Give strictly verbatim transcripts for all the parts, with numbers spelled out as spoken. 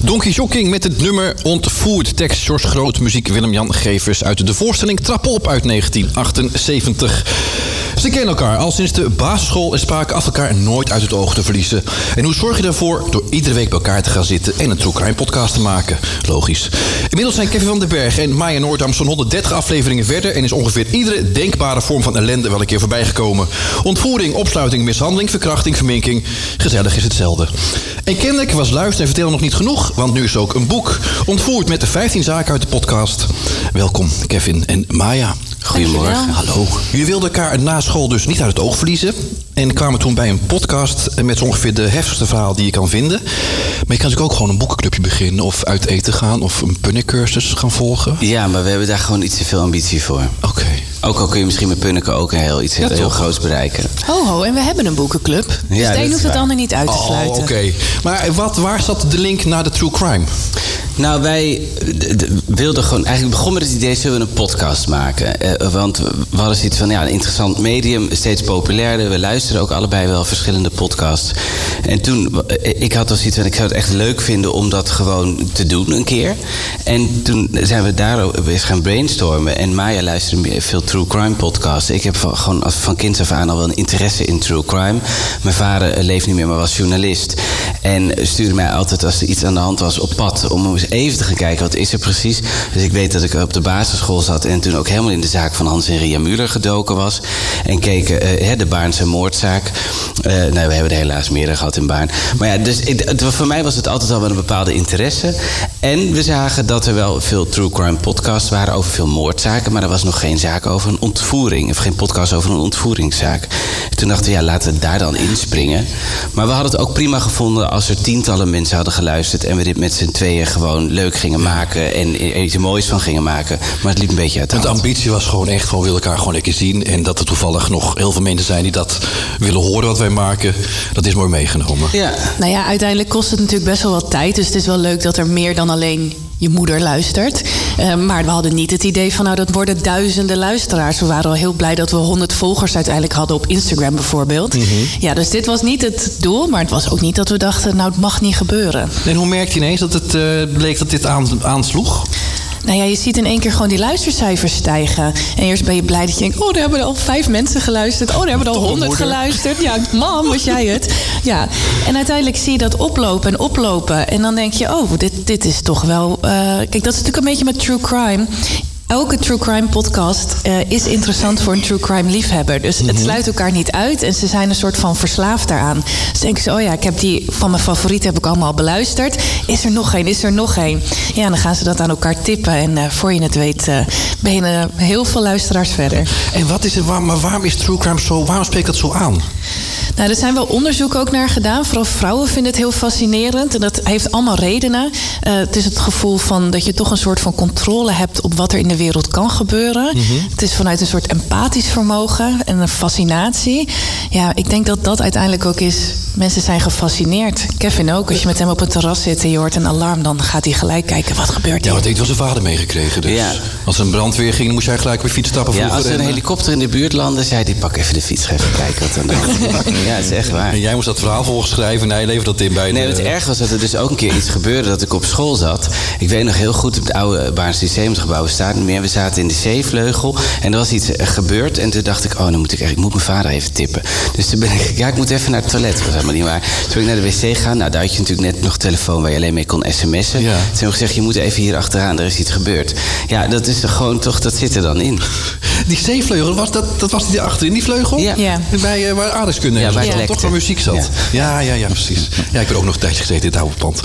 Donkey Shocking met het nummer Ontvoerd. Tekst George Groot, muziek Willem-Jan Gevers uit de voorstelling Trap op uit negentien achtenzeventig. Ze kennen elkaar al sinds de basisschool en spraken af elkaar nooit uit het oog te verliezen. En hoe zorg je daarvoor? Door iedere week bij elkaar te gaan zitten en een True Crime podcast te maken. Logisch. Inmiddels zijn Kevin van den Berg en Maya Noordam zo'n honderddertig afleveringen verder en is ongeveer iedere denkbare vorm van ellende wel een keer voorbij gekomen. Ontvoering, opsluiting, mishandeling, verkrachting, verminking. Gezellig is hetzelfde. En kennelijk was luisteren en vertellen nog niet genoeg, want nu is er ook een boek. Ontvoerd met de vijftien zaken uit de podcast. Welkom Kevin en Maya. Goedemorgen. Hallo. Jullie wilden elkaar na school dus niet uit het oog verliezen. En kwamen toen bij een podcast met zo ongeveer de heftigste verhaal die je kan vinden. Maar je kan natuurlijk ook gewoon een boekenclubje beginnen of uit eten gaan of een punnikcursus gaan volgen. Ja, maar we hebben daar gewoon iets te veel ambitie voor. Oké. Okay. Ook al kun je misschien met punniken ook een heel, iets ja, heel groots bereiken. Ho, ho, en we hebben een boekenclub. Dus ja, de een hoeft het ander niet uit te sluiten. Oh, oké. Okay. Maar wat, waar zat de link naar de true crime? Nou, wij d- d- wilden gewoon... Eigenlijk begon met het idee, zullen we een podcast maken? Uh, want we hadden zoiets van, ja, een interessant medium, steeds populairder. We luisteren ook allebei wel verschillende podcasts. En toen, ik had al zoiets van, ik zou het echt leuk vinden om dat gewoon te doen een keer. En toen zijn we daar eens gaan brainstormen. En Maya luisterde veel true crime podcasts. Ik heb van, gewoon van kinds af aan al wel een interesse in true crime. Mijn vader leeft niet meer, maar was journalist. En stuurde mij altijd als er iets aan de hand was op pad om eens even te gaan kijken, wat is er precies. Dus ik weet dat ik op de basisschool zat en toen ook helemaal in de zaak van Hans en Ria Müller gedoken was. En keken, uh, de Baarnse moordzaak. Uh, nou, we hebben er helaas meerdere gehad in Baarn. Maar ja, dus ik, het, voor mij was het altijd al wel een bepaalde interesse. En we zagen dat er wel veel true crime podcasts waren over veel moordzaken, maar er was nog geen zaak over een ontvoering. Of geen podcast over een ontvoeringszaak. Toen dachten we, ja, laten we daar dan inspringen. Maar we hadden het ook prima gevonden als er tientallen mensen hadden geluisterd en we dit met z'n tweeën gewoon leuk gingen maken en iets moois van gingen maken. Maar het liep een beetje uit de hand. De ambitie was gewoon echt, gewoon willen elkaar gewoon lekker zien. En dat er toevallig nog heel veel mensen zijn die dat willen horen wat wij maken. Dat is mooi meegenomen. Ja. Nou ja, uiteindelijk kost het natuurlijk best wel wat tijd. Dus het is wel leuk dat er meer dan alleen je moeder luistert. Uh, maar we hadden niet het idee van, nou, dat worden duizenden luisteraars. We waren al heel blij dat we honderd volgers uiteindelijk hadden op Instagram bijvoorbeeld. Mm-hmm. Ja, dus dit was niet het doel, maar het was ook niet dat we dachten, nou, het mag niet gebeuren. En hoe merkte je ineens dat het uh, bleek dat dit aan, aansloeg? Nou ja, je ziet in één keer gewoon die luistercijfers stijgen. En eerst ben je blij dat je denkt, oh, daar hebben er al vijf mensen geluisterd. Oh, daar hebben er al honderd geluisterd. Ja, mam, was jij het? Ja, en uiteindelijk zie je dat oplopen en oplopen. En dan denk je, oh, dit, dit is toch wel... Uh, kijk, dat is natuurlijk een beetje met true crime. Elke true crime podcast uh, is interessant voor een true crime liefhebber. Dus mm-hmm. het sluit elkaar niet uit en ze zijn een soort van verslaafd daaraan. Dus denken ze, oh ja, ik heb die van mijn favorieten heb ik allemaal beluisterd. Is er nog één, is er nog één? Ja, dan gaan ze dat aan elkaar tippen en uh, voor je het weet uh, ben je uh, heel veel luisteraars verder. En wat is het, waar, maar waarom is true crime zo, waarom spreekt dat zo aan? Nou, er zijn wel onderzoeken ook naar gedaan. Vooral vrouwen vinden het heel fascinerend. En dat heeft allemaal redenen. Uh, het is het gevoel van dat je toch een soort van controle hebt op wat er in de wereld kan gebeuren. Mm-hmm. Het is vanuit een soort empathisch vermogen en een fascinatie. Ja, ik denk dat dat uiteindelijk ook is. Mensen zijn gefascineerd. Kevin ook. Als je met hem op een terras zit en je hoort een alarm, dan gaat hij gelijk kijken, wat gebeurt er? Ja, want ik had zijn vader meegekregen. Dus ja. Als er een brandweer ging, dan moest jij gelijk weer fiets stappen. Ja, als er een helikopter in de buurt landde, zei hij, pak even de fiets, ga even kijken wat dan doet. Ja, het is echt waar. En jij moest dat verhaal volgens schrijven en hij levert dat in bij de... Nee, het erg was dat er dus ook een keer iets gebeurde dat ik op school zat. Ik weet nog heel goed, op het oude Baarns Lyceumsgebouw staat niet meer. We zaten in de C-vleugel en er was iets gebeurd. En toen dacht ik, oh, dan moet ik echt, ik moet mijn vader even tippen. Dus toen ben ik, ja, ik moet even naar het toilet. Dat was helemaal niet waar. Toen ben ik naar de wc gegaan. Nou, daar had je natuurlijk net nog telefoon waar je alleen mee kon sms'en. Ja. Toen hebben we gezegd, je moet even hier achteraan, er is iets gebeurd. Ja, dat is er gewoon toch, dat zit er dan in. Die C-vleugel, was dat, dat was die achterin, die vleugel? Ja. ja. Bij, uh, waar aardrijkskunde ja, ja, toch waar muziek zat. Ja. ja, ja, ja, precies. Ja, ik ben ook nog een tijdje gezeten in het oude pand.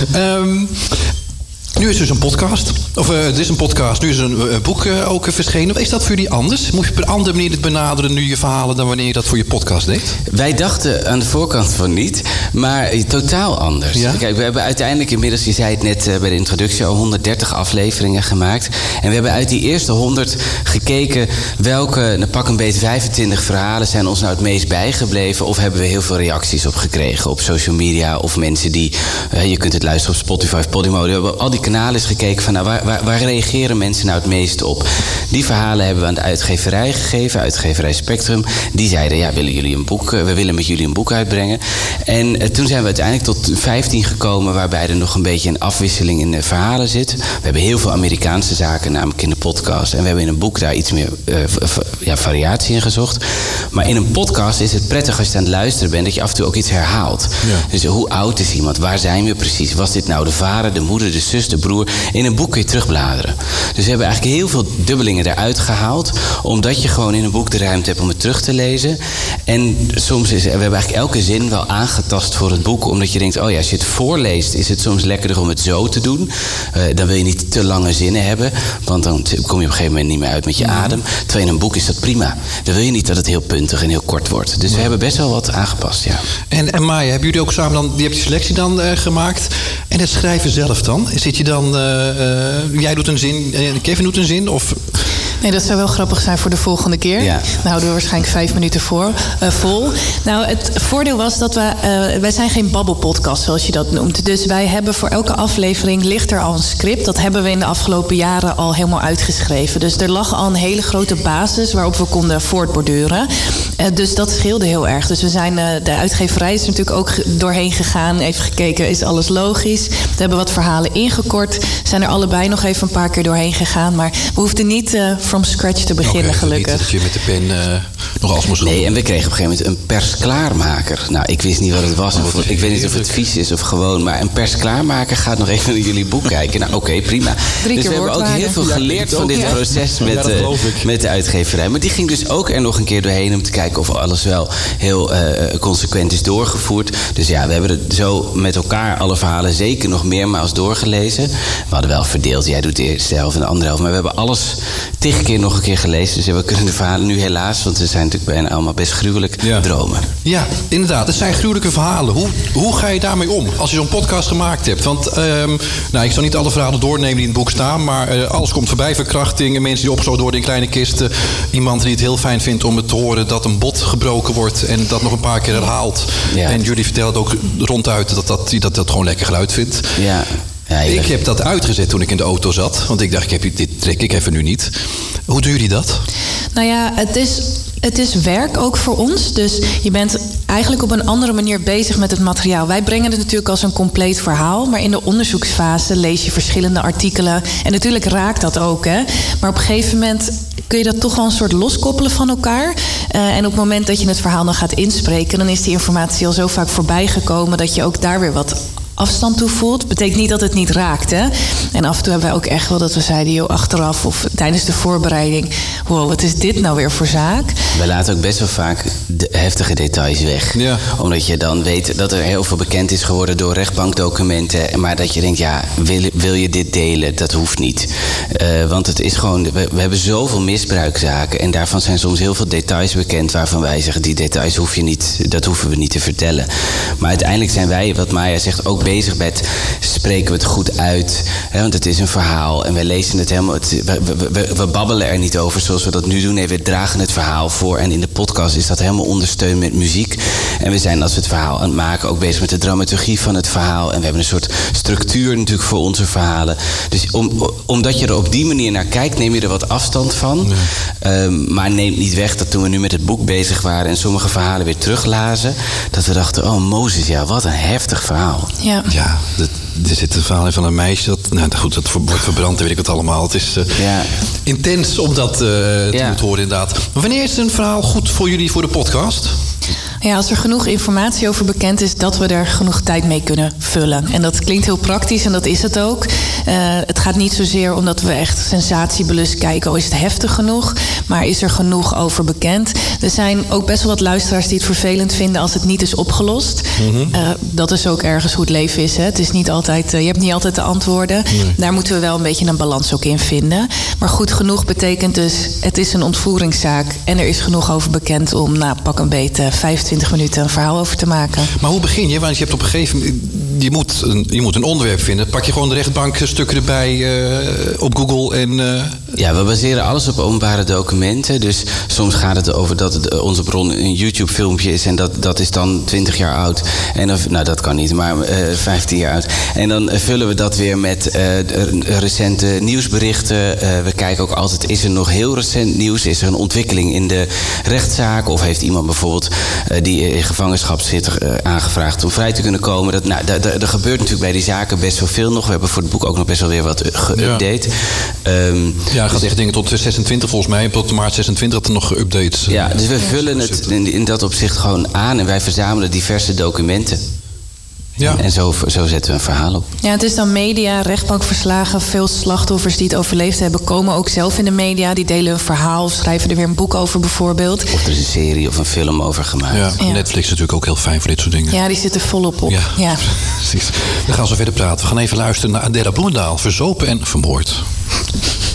Um, Nu is dus een podcast. Of uh, het is een podcast. Nu is een uh, boek uh, ook uh, verschenen. Is dat voor jullie anders? Moet je op een andere manier het benaderen nu je verhalen dan wanneer je dat voor je podcast deed? Wij dachten aan de voorkant van niet, maar totaal anders. Ja? Kijk, we hebben uiteindelijk inmiddels, je zei het net uh, bij de introductie, al honderddertig afleveringen gemaakt. En we hebben uit die eerste honderd gekeken welke, nou, pak een beetje vijfentwintig verhalen zijn ons nou het meest bijgebleven. Of hebben we heel veel reacties op gekregen op social media of mensen die, uh, je kunt het luisteren op Spotify of Podimo. We hebben al die kanalen kanalen eens gekeken van nou, waar, waar, waar reageren mensen nou het meest op. Die verhalen hebben we aan de uitgeverij gegeven, uitgeverij Spectrum. Die zeiden, ja, willen jullie een boek, we willen met jullie een boek uitbrengen. En uh, toen zijn we uiteindelijk tot vijftien gekomen, waarbij er nog een beetje een afwisseling in de verhalen zit. We hebben heel veel Amerikaanse zaken, namelijk in de podcast. En we hebben in een boek daar iets meer uh, v- ja, variatie in gezocht. Maar in een podcast is het prettig als je aan het luisteren bent, dat je af en toe ook iets herhaalt. Ja. Dus hoe oud is iemand? Waar zijn we precies? Was dit nou de vader, de moeder, de zus, de broer? In een boek kun je terugbladeren. Dus we hebben eigenlijk heel veel dubbelingen eruit gehaald, omdat je gewoon in een boek de ruimte hebt om het terug te lezen. En soms is, we hebben eigenlijk elke zin wel aangetast voor het boek, omdat je denkt, oh ja, als je het voorleest, is het soms lekkerder om het zo te doen. Uh, dan wil je niet te lange zinnen hebben, want dan kom je op een gegeven moment niet meer uit met je mm-hmm. adem. Terwijl in een boek is dat prima. Dan wil je niet dat het heel puntig en heel kort wordt. Dus we hebben best wel wat aangepast, ja. En, en Maya, hebben jullie ook samen dan, die hebt die selectie dan uh, gemaakt? En het schrijven zelf dan? Zit je dan, uh, uh, jij doet een zin, uh, Kevin doet een zin? Of... Nee, dat zou wel grappig zijn voor de volgende keer. Ja. Dan houden we waarschijnlijk vijf minuten voor, uh, vol. Nou, het voordeel was dat we... Uh, wij zijn geen babbelpodcast, zoals je dat noemt. Dus wij hebben voor elke aflevering ligt er al een script. Dat hebben we in de afgelopen jaren al helemaal uitgeschreven. Dus er lag al een hele grote basis waarop we konden voortborduren. Uh, dus dat scheelde heel erg. Dus we zijn, uh, de uitgeverij is er natuurlijk ook doorheen gegaan. Even gekeken, is alles logisch? We hebben wat verhalen ingekort. Zijn er allebei nog even een paar keer doorheen gegaan. Maar we hoefden niet... Uh, from scratch te beginnen, okay, gelukkig. Niet dat je met de pen uh, nog alles moest doen. Nee, en we kregen op een gegeven moment een persklaarmaker. Nou, ik wist niet wat het was. Of, ik weet niet of het vies is of gewoon. Maar een persklaarmaker gaat nog even naar jullie boek kijken. Nou, oké, okay, prima. Drie dus we hebben ook heel veel geleerd ja, van dit ja. proces met, ja, uh, met de uitgeverij. Maar die ging dus ook er nog een keer doorheen om te kijken of alles wel heel uh, consequent is doorgevoerd. Dus ja, we hebben het zo met elkaar alle verhalen zeker nog meermaals doorgelezen. We hadden wel verdeeld. Jij doet de eerste helft en de andere helft. Maar we hebben alles tig keer nog een keer gelezen. Dus we kunnen de verhalen nu helaas, want ze zijn natuurlijk bijna allemaal best gruwelijk, ja. dromen. Ja, inderdaad. Het zijn gruwelijke verhalen. Hoe, hoe ga je daarmee om als je zo'n podcast gemaakt hebt? Want um, nou, ik zal niet alle verhalen doornemen die in het boek staan, maar uh, alles komt voorbij. Verkrachting, mensen die opgesloten worden in kleine kisten. Iemand die het heel fijn vindt om het te horen dat een bot gebroken wordt en dat nog een paar keer herhaalt. Ja. En jullie vertellen ook ronduit dat dat, dat dat gewoon lekker geluid vindt. Ja. Ja, ik heb dat uitgezet toen ik in de auto zat. Want ik dacht, ik heb, dit trek ik even nu niet. Hoe doen jullie dat? Nou ja, het is, het is werk ook voor ons. Dus je bent eigenlijk op een andere manier bezig met het materiaal. Wij brengen het natuurlijk als een compleet verhaal. Maar in de onderzoeksfase lees je verschillende artikelen. En natuurlijk raakt dat ook. Hè? Maar op een gegeven moment kun je dat toch wel een soort loskoppelen van elkaar. Uh, en op het moment dat je het verhaal dan gaat inspreken, dan is die informatie al zo vaak voorbij gekomen dat je ook daar weer wat afstand toe voelt. Betekent niet dat het niet raakt, hè? En af en toe hebben wij ook echt wel dat we zeiden, joh, achteraf of tijdens de voorbereiding, wow, wat is dit nou weer voor zaak? Wij laten ook best wel vaak de heftige details weg. Ja. Omdat je dan weet dat er heel veel bekend is geworden door rechtbankdocumenten, maar dat je denkt, ja, wil, wil je dit delen? Dat hoeft niet. Uh, want het is gewoon, we, we hebben zoveel misbruikzaken en daarvan zijn soms heel veel details bekend waarvan wij zeggen, die details hoef je niet, dat hoeven we niet te vertellen. Maar uiteindelijk zijn wij, wat Maya zegt, ook bezig met, spreken we het goed uit? Hè, want het is een verhaal en we lezen het helemaal, het, we, we, we, we babbelen er niet over zoals we dat nu doen. Nee, we dragen het verhaal voor en in de podcast is dat helemaal ondersteund met muziek. En we zijn, als we het verhaal aan het maken, ook bezig met de dramaturgie van het verhaal. En we hebben een soort structuur natuurlijk voor onze verhalen. Dus om, omdat je er op die manier naar kijkt, neem je er wat afstand van. Ja. Um, maar neemt niet weg dat toen we nu met het boek bezig waren en sommige verhalen weer teruglazen, dat we dachten, oh Mozes, ja, wat een heftig verhaal. Ja, ja dat, er zit een verhaal in van een meisje dat, nou goed, dat wordt verbrand en weet ik het allemaal. Het is uh, ja. intens om dat uh, te ja. moeten horen inderdaad. Maar wanneer is een verhaal goed voor jullie voor de podcast? Ja, als er genoeg informatie over bekend is, dat we er genoeg tijd mee kunnen vullen. En dat klinkt heel praktisch en dat is het ook. Uh, het gaat niet zozeer omdat we echt sensatiebelust kijken, oh, is het heftig genoeg? Maar is er genoeg over bekend? Er zijn ook best wel wat luisteraars die het vervelend vinden als het niet is opgelost. Mm-hmm. Uh, dat is ook ergens hoe het leven is. Hè? Het is niet altijd, uh, je hebt niet altijd de antwoorden. Nee. Daar moeten we wel een beetje een balans ook in vinden. Maar goed genoeg betekent dus, het is een ontvoeringszaak en er is genoeg over bekend om, nou, pak een beetje vijfentwintig minuten een verhaal over te maken. Maar hoe begin je? Want je hebt op een gegeven moment, je, moet een, je moet een onderwerp vinden. Pak je gewoon de rechtbank stukken erbij uh, op Google en... Uh... Ja, we baseren alles op openbare documenten. Dus soms gaat het over dat het, onze bron een YouTube-filmpje is... en dat, dat is dan twintig jaar oud. En dan, nou, dat kan niet, maar uh, vijftien jaar oud. En dan uh, vullen we dat weer met uh, recente nieuwsberichten. Uh, we kijken ook altijd, is er nog heel recent nieuws? Is er een ontwikkeling in de rechtszaak? Of heeft iemand bijvoorbeeld uh, die in gevangenschap zit uh, aangevraagd om vrij te kunnen komen? Dat, nou, er gebeurt natuurlijk bij die zaken best wel veel nog. We hebben voor het boek ook nog best wel weer wat geüpdate. Ja, um, ja gaat dus, echt dingen tot zesentwintig volgens mij. Tot maart zesentwintig dat er nog geüpdate. Ja, dus we vullen het in, in dat opzicht gewoon aan. En wij verzamelen diverse documenten. Ja. En zo, zo zetten we een verhaal op. Ja, het is dan media, rechtbankverslagen. Veel slachtoffers die het overleefd hebben... komen ook zelf in de media. Die delen een verhaal of schrijven er weer een boek over bijvoorbeeld. Of er is een serie of een film over gemaakt. Ja, ja. Netflix is natuurlijk ook heel fijn voor dit soort dingen. Ja, die zitten volop op. Ja, ja. Precies. Dan gaan we verder praten. We gaan even luisteren naar Adela Bloemendaal. Verzopen en vermoord.